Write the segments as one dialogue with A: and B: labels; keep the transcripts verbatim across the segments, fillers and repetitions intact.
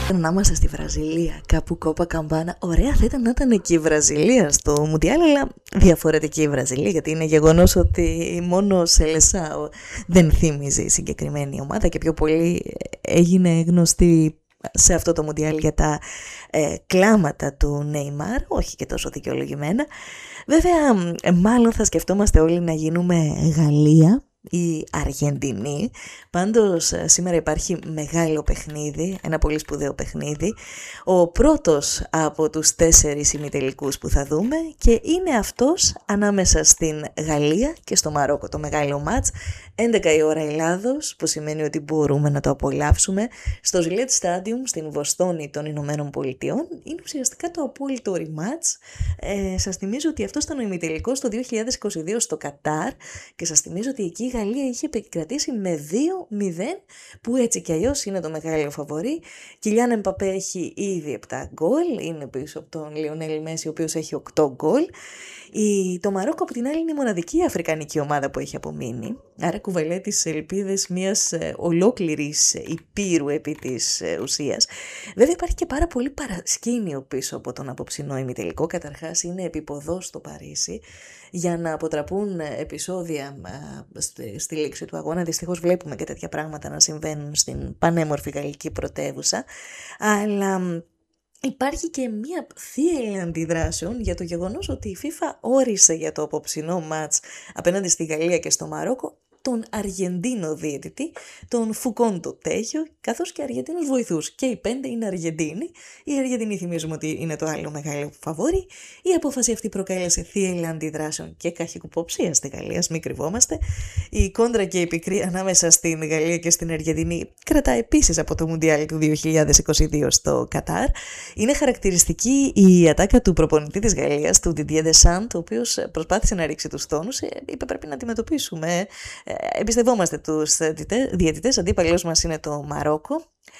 A: Να είμαστε στη Βραζιλία, κάπου Κόπα Καμπάνα. Ωραία θα ήταν να ήταν εκεί η Βραζιλία στο Μουντιάλ, αλλά διαφορετική η Βραζιλία, γιατί είναι γεγονός ότι μόνο σε Σελεσάο δεν θύμιζε η συγκεκριμένη ομάδα και πιο πολύ έγινε γνωστή σε αυτό το Μουντιάλ για τα ε, κλάματα του Νέιμαρ, όχι και τόσο δικαιολογημένα. Βέβαια, μάλλον θα σκεφτόμαστε όλοι να γίνουμε Γαλλία ή Αργεντινή. Πάντως σήμερα υπάρχει μεγάλο παιχνίδι, ένα πολύ σπουδαίο παιχνίδι, ο πρώτος από τους τέσσερις ημιτελικούς που θα δούμε, και είναι αυτός ανάμεσα στην Γαλλία και στο Μαρόκο, το μεγάλο μάτς, έντεκα η ώρα Ελλάδος, που σημαίνει ότι μπορούμε να το απολαύσουμε στο Gillette Stadium στην Βοστόνη των Ηνωμένων Πολιτειών. Είναι ουσιαστικά το απόλυτο rematch. Ε, σας θυμίζω ότι αυτό ήταν ο ημιτελικός το δύο χιλιάδες είκοσι δύο στο Κατάρ και σας θυμίζω ότι εκεί η Γαλλία είχε επικρατήσει με δύο μηδέν, που έτσι κι αλλιώς είναι το μεγάλο φαβορί. Κιλιάν Εμπαπέ έχει ήδη επτά γκολ, είναι πίσω από τον Λιονέλ Μέση, ο οποίος έχει οκτώ γκολ. Η, το Μαρόκο από την άλλη είναι η μοναδική αφρικανική ομάδα που έχει απομείνει, άρα κουβαλάει τις ελπίδες μιας ε, ολόκληρης υπήρου επί της ε, ουσίας. Βέβαια υπάρχει και πάρα πολύ παρασκήνιο πίσω από τον απόψινό ημιτελικό. Καταρχάς είναι επιποδό στο Παρίσι για να αποτραπούν επεισόδια ε, στη, στη λήξη του αγώνα. Δυστυχώς βλέπουμε και τέτοια πράγματα να συμβαίνουν στην πανέμορφη γαλλική πρωτεύουσα, αλλά υπάρχει και μία θύελλη αντιδράσεων για το γεγονός ότι η FIFA όρισε για το απόψινό μάτς απέναντι στη Γαλλία και στο Μαρόκο τον Αργεντίνο διαιτητή, τον Φουκόντο Τέχιο, καθώς και Αργεντίνους βοηθούς. Και οι πέντε είναι Αργεντίνοι. Η Αργεντινή θυμίζουμε ότι είναι το άλλο μεγάλο φαβόρι. Η απόφαση αυτή προκάλεσε θύελλη αντιδράσεων και καχυκουποψία στη Γαλλία, μην κρυβόμαστε. Η κόντρα και η πικρή ανάμεσα στην Γαλλία και στην Αργεντινή κρατά επίσης από το Μουντιάλ του δύο χιλιάδες είκοσι δύο στο Κατάρ. Είναι χαρακτηριστική η ατάκα του προπονητή της Γαλλίας, του Didier Deschamps, ο οποίος προσπάθησε να ρίξει τους τόνους. Είπε πρέπει να αντιμετωπίσουμε. Εμπιστευόμαστε τους διαιτητές, αντίπαλος μας είναι το Μαρόκο.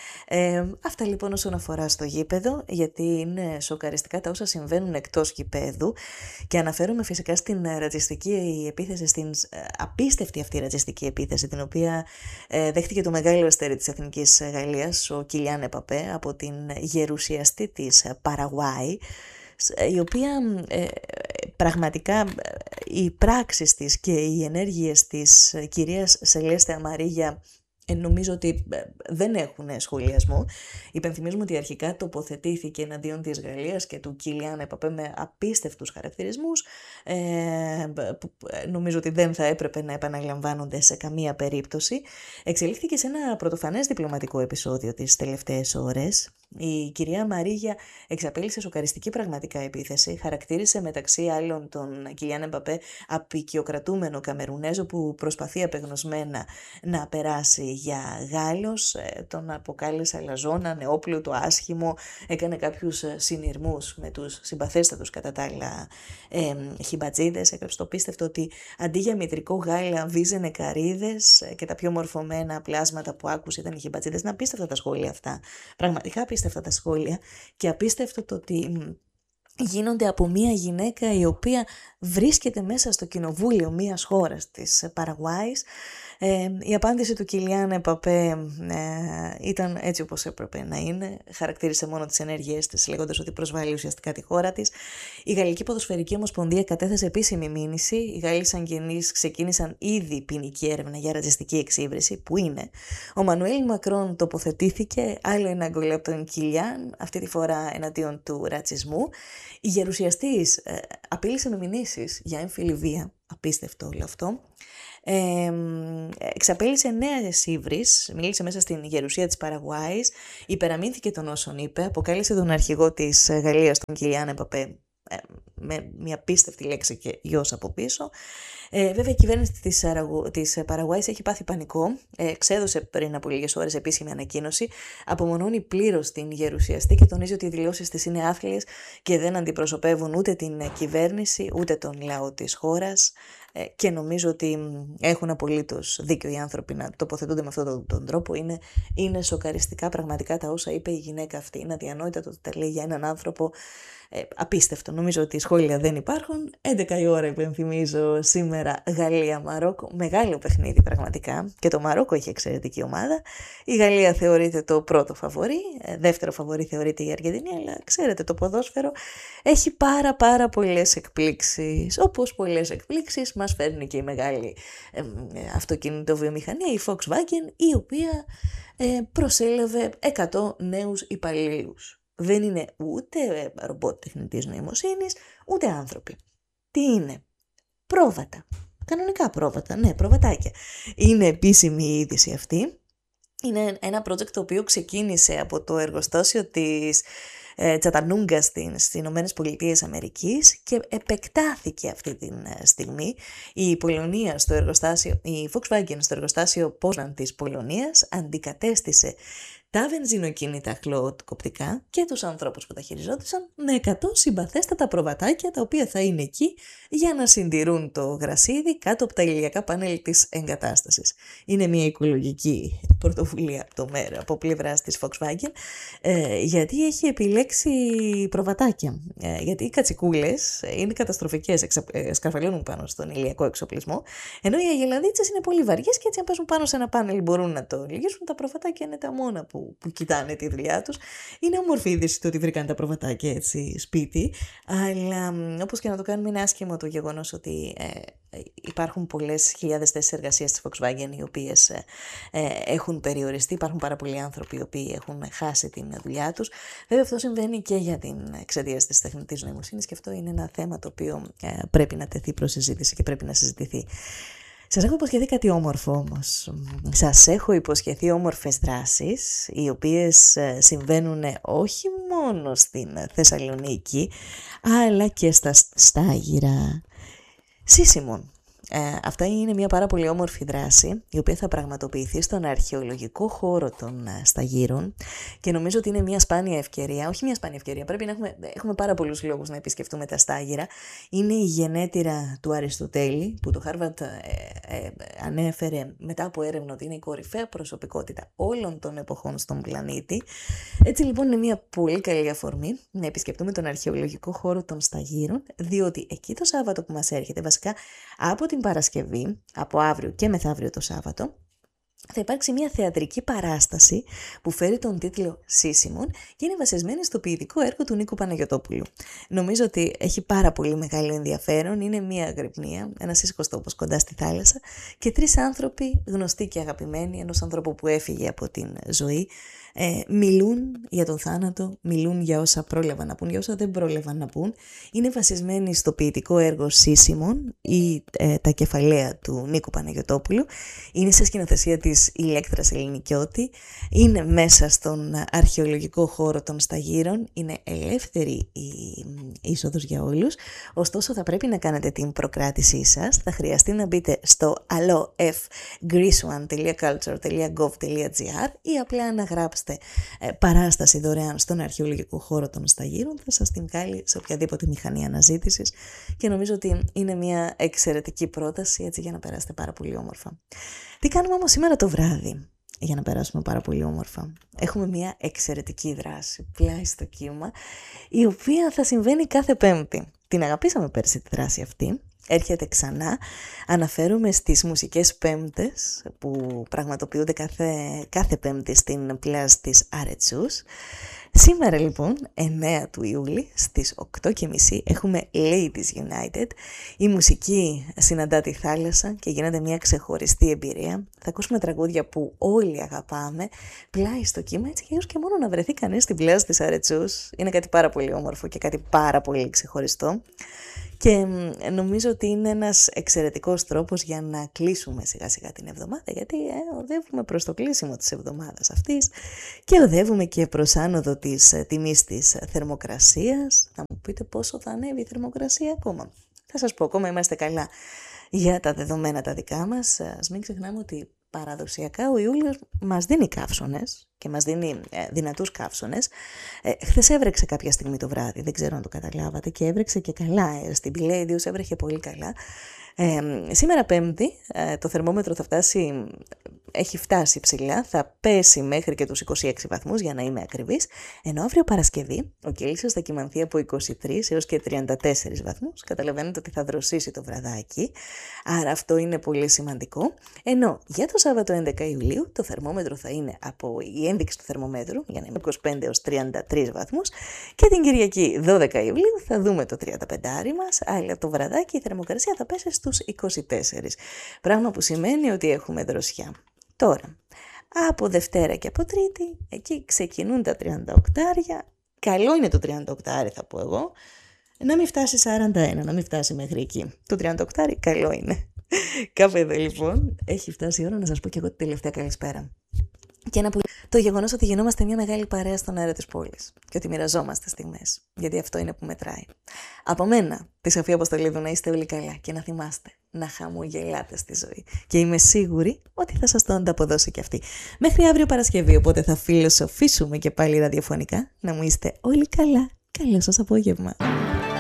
A: Ε, αυτά λοιπόν όσον αφορά στο γήπεδο, γιατί είναι σοκαριστικά τα όσα συμβαίνουν εκτός γηπέδου, και αναφέρομαι φυσικά στην ρατσιστική επίθεση, στην απίστευτη αυτή ρατσιστική επίθεση, την οποία ε, δέχτηκε το μεγάλο αστέρι της Εθνικής Γαλλίας, ο Κιλιάν Εμπαπέ, από την γερουσιαστή της Παραγουάη, η οποία ε, πραγματικά οι πράξεις της και οι ενέργειες της κυρίας Σελέστε Αμαρίγια νομίζω ότι δεν έχουν σχολιασμό. Υπενθυμίζουμε ότι αρχικά τοποθετήθηκε εναντίον της Γαλλίας και του Κιλιάν Εμπαπέ με απίστευτους χαρακτηρισμούς, ε, που νομίζω ότι δεν θα έπρεπε να επαναλαμβάνονται σε καμία περίπτωση. Εξελίχθηκε σε ένα πρωτοφανές διπλωματικό επεισόδιο τις τελευταίες ώρες. Η κυρία Μαρίγια εξαπέλυσε σοκαριστική πραγματικά επίθεση, χαρακτήρισε μεταξύ άλλων τον Κιλιάν Εμπαπέ απεικιοκρατούμενο Καμερουνέζο που προσπαθεί απεγνωσμένα να περάσει για Γάλλος, τον αποκάλεσε αλαζόνα, νεόπλουτο, άσχημο, έκανε κάποιους συνειρμούς με τους συμπαθέστατους κατά τα άλλα ε, χιμπατζίδες, έκανε στο πίστευτο ότι αντί για μητρικό γάλα βίζαινε καρύδες και τα πιο μορφωμένα πλάσματα που άκουσε ήταν οι χιμπατζίδες. Να απίστευτα τα σχόλια αυτά, πραγματικά απίστευτα τα σχόλια, και απίστευτο το ότι γίνονται από μια γυναίκα η οποία βρίσκεται μέσα στο κοινοβούλιο μιας χώρας της Παραγουάης. Ε, η απάντηση του Κιλιάν Εμπαπέ ε, ήταν έτσι όπως έπρεπε να είναι. Χαρακτήρισε μόνο τις ενέργειές της, λέγοντας ότι προσβάλλει ουσιαστικά τη χώρα της. Η Γαλλική Ποδοσφαιρική Ομοσπονδία κατέθεσε επίσημη μήνυση. Οι Γάλλοι συγγενείς ξεκίνησαν ήδη ποινική έρευνα για ρατσιστική εξύβριση, που είναι. Ο Μανουέλ Μακρόν τοποθετήθηκε, άλλο ένα γκολ από τον Κιλιάν, αυτή τη φορά εναντίον του ρατσισμού. Η γερουσιαστής ε, απείλησε με μηνύσεις για έμφυλη βία. Απίστευτο όλο αυτό. Ε, εξαπέλυσε νέες ύβρις, μίλησε μέσα στην γερουσία της Παραγουάης, υπεραμείνθηκε των όσων είπε, αποκάλεσε τον αρχηγό της Γαλλίας, τον Κιλιάν Εμπαπέ, ε, με μια πίστευτη λέξη και γιος από πίσω. Ε, βέβαια η κυβέρνηση της, της Παραγουάης έχει πάθει πανικό, ε, ξέδωσε πριν από λίγες ώρες επίσημη ανακοίνωση, απομονώνει πλήρως την γερουσιαστή και τονίζει ότι οι δηλώσεις της είναι άθλιες και δεν αντιπροσωπεύουν ούτε την κυβέρνηση ούτε τον λαό της χώρας. Ε, και νομίζω ότι έχουν απολύτως δίκιο οι άνθρωποι να τοποθετούνται με αυτόν τον, τον τρόπο. Είναι, είναι σοκαριστικά πραγματικά τα όσα είπε η γυναίκα αυτή. Είναι αδιανόητα το ότι τα λέει για έναν άνθρωπο. Ε, απίστευτο. Νομίζω ότι σχόλια δεν υπάρχουν. έντεκα η ώρα υπενθυμίζω σήμερα Γαλλία-Μαρόκο. Μεγάλο παιχνίδι πραγματικά. Και το Μαρόκο έχει εξαιρετική ομάδα. Η Γαλλία θεωρείται το πρώτο φαβορί. Δεύτερο φαβορί θεωρείται η Αργεντινή. Αλλά ξέρετε, το ποδόσφαιρο έχει πάρα πάρα πολλές εκπλήξεις. Όπως πολλές εκπλήξεις μας φέρνει και η μεγάλη ε, αυτοκινητοβιομηχανία, η Volkswagen, η οποία ε, προσέλαβε εκατό νέους υπαλλήλους. Δεν είναι ούτε ρομπότ τεχνητής νοημοσύνης, ούτε άνθρωποι. Τι είναι? Πρόβατα. Κανονικά πρόβατα, ναι, προβατάκια. Είναι επίσημη η είδηση αυτή. Είναι ένα project το οποίο ξεκίνησε από το εργοστάσιο της ε, Τσατανούγκα στις Ηνωμένες Πολιτείες Αμερικής και επεκτάθηκε αυτή τη στιγμή. Η Πολωνία στο εργοστάσιο, η Volkswagen στο εργοστάσιο Πόσναν της Πολωνίας αντικατέστησε τα βενζινοκίνητα χλωοκοπτικά και τους ανθρώπους που τα χειριζόντουσαν με εκατό συμπαθέστατα προβατάκια τα οποία θα είναι εκεί για να συντηρούν το γρασίδι κάτω από τα ηλιακά πάνελ της εγκατάστασης. Είναι μια οικολογική πρωτοβουλία από το μέρο, από πλευράς της Volkswagen, ε, γιατί έχει επιλέξει προβατάκια. Ε, γιατί οι κατσικούλες είναι καταστροφικές, εξα, ε, σκαρφαλώνουν πάνω στον ηλιακό εξοπλισμό, ενώ οι αγελαδίτσες είναι πολύ βαριές και έτσι αν παίζουν πάνω σε ένα πάνελ μπορούν να το λυγίσουν. Τα προβατάκια είναι τα μόνα που που κοιτάνε τη δουλειά τους. Είναι όμορφη είδηση το ότι βρήκαν τα προβατάκια έτσι σπίτι, αλλά όπως και να το κάνουμε είναι άσχημο το γεγονός ότι ε, υπάρχουν πολλές χιλιάδες θέσεις εργασίας της Volkswagen οι οποίες ε, ε, έχουν περιοριστεί. Υπάρχουν πάρα πολλοί άνθρωποι οι οποίοι έχουν χάσει την δουλειά τους. Βέβαια αυτό συμβαίνει και για την εξαιτίας της τεχνητής νοημοσύνης και αυτό είναι ένα θέμα το οποίο ε, πρέπει να τεθεί προς συζήτηση και πρέπει να συζητηθεί. Σας έχω υποσχεθεί κάτι όμορφο όμως. Σας έχω υποσχεθεί όμορφες δράσεις, οι οποίες συμβαίνουν όχι μόνο στην Θεσσαλονίκη, αλλά και στα Στάγυρα. Σύσιμον. Ε, αυτά είναι μια πάρα πολύ όμορφη δράση, η οποία θα πραγματοποιηθεί στον αρχαιολογικό χώρο των Σταγύρων και νομίζω ότι είναι μια σπάνια ευκαιρία, όχι μια σπάνια ευκαιρία, πρέπει να έχουμε, έχουμε πάρα πολλούς λόγους να επισκεφτούμε τα Στάγυρα. Είναι η γενέτειρα του Αριστοτέλη, που το Harvard ε, ε, ανέφερε μετά από έρευνα ότι είναι η κορυφαία προσωπικότητα όλων των εποχών στον πλανήτη. Έτσι λοιπόν είναι μια πολύ καλή αφορμή να επισκεφτούμε τον αρχαιολογικό χώρο των Σταγύρων, διότι εκεί το Σάββατο που μας έρχεται, βασικά από την Παρασκευή, από αύριο και μεθαύριο το Σάββατο, θα υπάρξει μια θεατρική παράσταση που φέρει τον τίτλο Σύσιμον και είναι βασισμένη στο ποιητικό έργο του Νίκου Παναγιωτόπουλου. Νομίζω ότι έχει πάρα πολύ μεγάλο ενδιαφέρον. Είναι μια αγρυπνία, ένας ήσυχος τόπος κοντά στη θάλασσα και τρεις άνθρωποι γνωστοί και αγαπημένοι, ενός ανθρώπου που έφυγε από την ζωή, ε, μιλούν για τον θάνατο, μιλούν για όσα πρόλαβαν να πούν, για όσα δεν πρόλαβαν να πούν. Είναι βασισμένη στο ποιητικό έργο Σύσιμον ή ε, τα κεφαλαία του Νίκου Παναγιωτόπουλου. Είναι σε σκηνοθεσία της Ηλέκτρας Ελληνικιώτη. Είναι μέσα στον αρχαιολογικό χώρο των Σταγύρων. Είναι ελεύθερη η είσοδος για όλους. Ωστόσο θα πρέπει να κάνετε την προκράτησή σας. Θα χρειαστεί να μπείτε στο αλο εφ greece one dot culture dot gov dot gr ή απλά να γράψετε παράσταση δωρεάν στον αρχαιολογικό χώρο των Σταγύρων. Θα σας την βγάλει σε οποιαδήποτε μηχανή αναζήτησης και νομίζω ότι είναι μια εξαιρετική πρόταση έτσι για να περάσετε πάρα πολύ όμορφα. Τι κάνουμε όμως σήμερα το βράδυ για να περάσουμε πάρα πολύ όμορφα? Έχουμε μια εξαιρετική δράση πλάι στο κύμα, η οποία θα συμβαίνει κάθε Πέμπτη. Την αγαπήσαμε πέρσι τη δράση αυτή. Έρχεται ξανά, αναφέρομαι στις μουσικές Πέμπτες που πραγματοποιούνται κάθε, κάθε Πέμπτη στην πλάζ της Αρετσούς. Σήμερα λοιπόν, εννέα του Ιούλη, στις οκτώ και μισή έχουμε Ladies United. Η μουσική συναντά τη θάλασσα και γίνεται μια ξεχωριστή εμπειρία. Θα ακούσουμε τραγούδια που όλοι αγαπάμε, πλάι στο κύμα, έτσι και και μόνο να βρεθεί κανείς στην πλάζ της Αρετσούς. Είναι κάτι πάρα πολύ όμορφο και κάτι πάρα πολύ ξεχωριστό. Και νομίζω ότι είναι ένας εξαιρετικός τρόπος για να κλείσουμε σιγά σιγά την εβδομάδα, γιατί ε, οδεύουμε προς το κλείσιμο της εβδομάδας αυτής και οδεύουμε και προς άνοδο της ε, τιμής της θερμοκρασίας. Θα μου πείτε πόσο θα ανέβει η θερμοκρασία ακόμα? Θα σας πω, ακόμα είμαστε καλά για τα δεδομένα τα δικά μας. Ας μην ξεχνάμε ότι παραδοσιακά ο Ιούλιος μας δίνει καύσωνες και μας δίνει ε, δυνατούς καύσωνες. Ε, χθες έβρεξε κάποια στιγμή το βράδυ, δεν ξέρω αν το καταλάβατε, και έβρεξε και καλά. Ε, στην Πηλέιδιος έβρεχε πολύ καλά. Ε, σήμερα Πέμπτη ε, το θερμόμετρο θα φτάσει, έχει φτάσει ψηλά, θα πέσει μέχρι και τους είκοσι έξι βαθμούς για να είμαι ακριβής, ενώ αύριο Παρασκευή ο Κέλσιος θα κυμανθεί από είκοσι τρεις έως και τριάντα τέσσερις βαθμούς. Καταλαβαίνετε ότι θα δροσίσει το βραδάκι, άρα αυτό είναι πολύ σημαντικό. Ενώ για το Σάββατο έντεκα Ιουλίου το θερμόμετρο θα είναι από η ένδειξη του θερμομέτρου για να είμαι είκοσι πέντε έως τριάντα τρεις βαθμούς, και την Κυριακή δώδεκα Ιουλίου θα δούμε το τριάντα πέντε μας, αλλά το βραδάκι η θερμοκρασία θα πέσει στους είκοσι τέσσερις, πράγμα που σημαίνει ότι έχουμε δροσιά. Τώρα, από Δευτέρα και από Τρίτη, εκεί ξεκινούν τα τριάντα οκτώ. Καλό είναι το τριάντα οκτώ, θα πω εγώ, να μην φτάσει σαράντα ένα, να μην φτάσει μέχρι εκεί. Το τριάντα οκτώ καλό είναι. Κάπου εδώ λοιπόν έχει φτάσει η ώρα να σας πω και εγώ τη τελευταία καλησπέρα. Και ένα πολύ... το γεγονός ότι γινόμαστε μια μεγάλη παρέα στον αέρα της πόλης και ότι μοιραζόμαστε στιγμές, γιατί αυτό είναι που μετράει. Από μένα, τη Σοφία Αποστολίδου, να είστε όλοι καλά και να θυμάστε να χαμογελάτε στη ζωή. Και είμαι σίγουρη ότι θα σας το ανταποδώσει και αυτή. Μέχρι αύριο Παρασκευή, οπότε θα φιλοσοφήσουμε και πάλι ραδιοφωνικά. Να μου είστε όλοι καλά. Καλό σας απόγευμα.